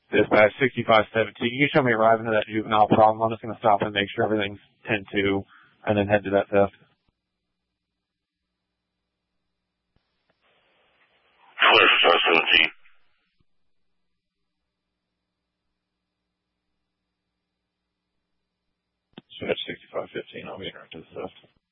Dispatch 6517. Can you show me arriving to that juvenile problem? I'm just going to stop and make sure everything's 10-2 and then head to that theft. Flare 17. Dispatch 6515. I'll be interrupted to the theft.